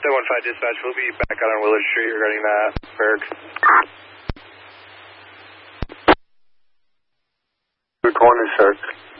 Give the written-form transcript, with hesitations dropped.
1015 dispatch, we'll be back out on Willard Street regarding that, Berg. Good corner, sir.